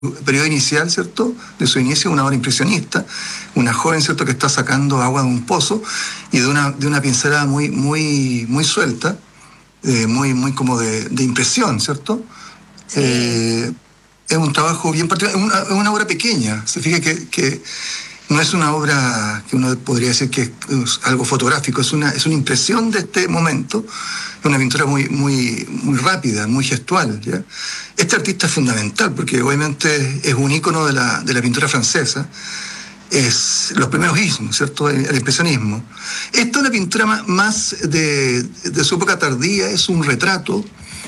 periodo inicial, ¿cierto? De su inicio, una obra impresionista, una joven, ¿cierto?, que está sacando agua de un pozo y de una pincelada muy suelta, muy como de impresión, ¿cierto? Sí. Es un trabajo bien particular, es una obra pequeña. Se fija que no es una obra que uno podría decir que es algo fotográfico, es una impresión de este momento, es una pintura muy rápida, muy gestual, ¿ya? Este artista es fundamental porque obviamente es un ícono de la pintura francesa, es los primeros ismos, ¿cierto? El impresionismo. Esta es una pintura más de su época tardía, es un retrato,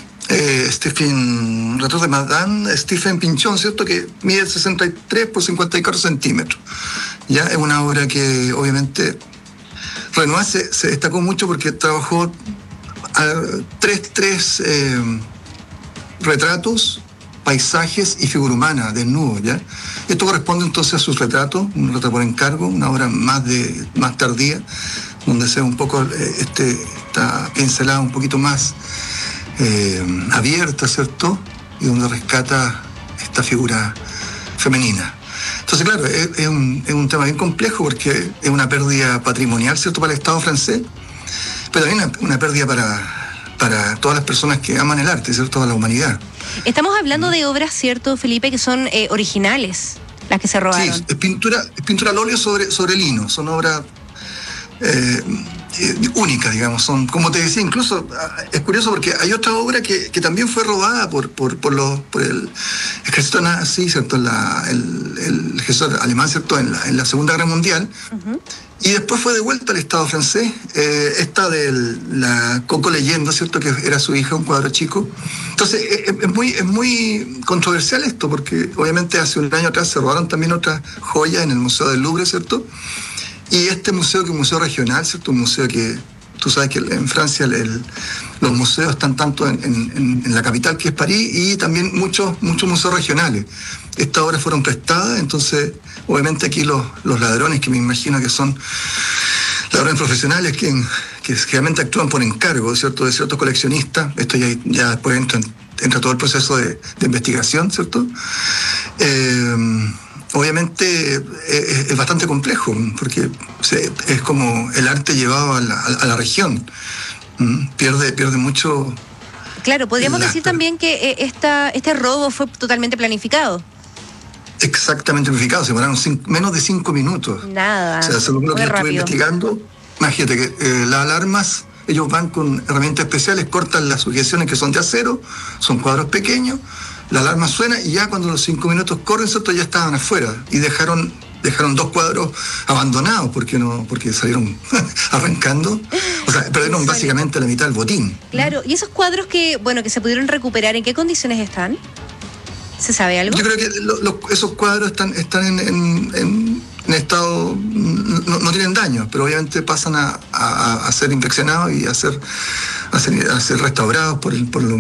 retrato de Madame Stephen Pinchon, ¿cierto?, que mide 63 por 54 centímetros. Ya es una obra que obviamente Renoir se destacó mucho porque trabajó tres retratos, paisajes y figura humana, desnudos, ¿ya? Esto corresponde entonces a sus retratos, un retrato por encargo, una obra más tardía, donde se ve un poco esta pincelada un poquito más abierta, ¿cierto? Y donde rescata esta figura femenina. Entonces, claro, es un tema bien complejo porque es una pérdida patrimonial, ¿cierto?, para el Estado francés, pero también una pérdida para todas las personas que aman el arte, ¿cierto?, toda la humanidad. Estamos hablando de obras, ¿cierto, Felipe, que son originales, las que se robaron? Sí, es pintura al óleo sobre lino, son obras únicas, digamos. Son, como te decía, incluso es curioso porque hay otra obra que también fue robada por el ejército nazi, ¿cierto?, el ejército alemán, ¿cierto?, en la Segunda Guerra Mundial. Uh-huh. Y después fue devuelta al Estado francés, esta de la Coco Leyenda, ¿cierto?, que era su hija, un cuadro chico. Entonces, es muy controversial esto, porque obviamente hace un año atrás se robaron también otras joyas en el Museo del Louvre, ¿cierto? Y este museo, que es un museo regional, ¿cierto?, un museo que tú sabes que en Francia los museos están tanto en la capital, que es París, y también muchos museos regionales. Estas obras fueron prestadas, entonces obviamente aquí los ladrones, que me imagino que son ladrones profesionales que generalmente actúan por encargo, ¿cierto?, de ciertos coleccionistas. Esto ya después entra todo el proceso de investigación, ¿cierto? Obviamente es bastante complejo, porque es como el arte llevado a la región. Pierde mucho. Claro, podríamos decir también que este robo fue totalmente planificado. Exactamente planificado, se demoraron menos de 5 minutos. Nada. O sea, según lo que estuve investigando, imagínate que las alarmas, ellos van con herramientas especiales, cortan las sujeciones que son de acero, son cuadros pequeños, la alarma suena y ya cuando los 5 minutos corren, ¿cierto?, ya estaban afuera y dejaron 2 cuadros abandonados porque salieron arrancando. O sea, perdieron básicamente la mitad del botín. Claro, y esos cuadros que se pudieron recuperar, ¿en qué condiciones están? ¿Se sabe algo? Yo creo que esos cuadros están en estado, no tienen daño, pero obviamente pasan a ser inspeccionados y a ser restaurados por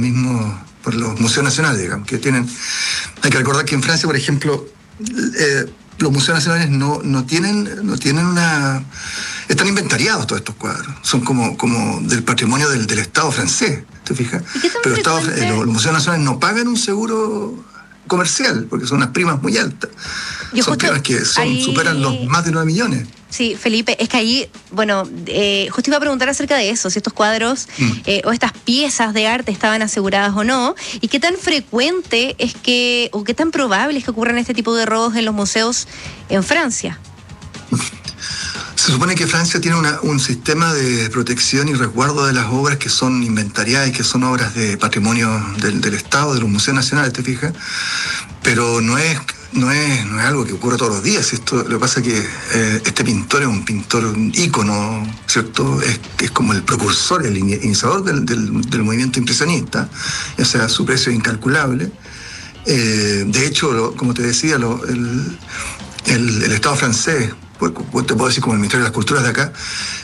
los museos nacionales, digamos, que tienen. Hay que recordar que en Francia, por ejemplo, los museos nacionales no tienen una. Están inventariados todos estos cuadros. Son como del patrimonio del Estado francés, ¿te fijas? Pero los museos nacionales no pagan un seguro comercial porque son unas primas muy altas. Son primas que superan los más de 9 millones. Sí, Felipe, es que ahí, justo iba a preguntar acerca de eso, si estos cuadros o estas piezas de arte estaban aseguradas o no, y qué tan frecuente o qué tan probable es que ocurran este tipo de robos en los museos en Francia. Se supone que Francia tiene un sistema de protección y resguardo de las obras que son inventariadas y que son obras de patrimonio del Estado, de los museos nacionales, ¿te fijas? Pero no es algo que ocurra todos los días. Lo que pasa es que este pintor es un ícono, ¿cierto? Es como el precursor, el iniciador del movimiento impresionista. O sea, su precio es incalculable. De hecho, como te decía, el Estado francés, te puedo decir como el Ministerio de las Culturas de acá,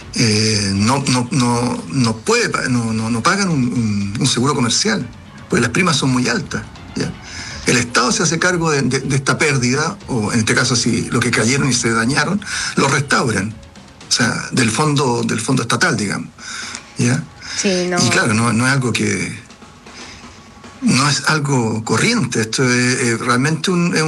no pagan un seguro comercial, porque las primas son muy altas, ¿ya? El Estado se hace cargo de esta pérdida, o en este caso, si lo que cayeron y se dañaron, lo restauran, o sea, del fondo estatal, digamos, ¿ya? Sí, no. Y claro, no es algo que no es algo corriente, esto es realmente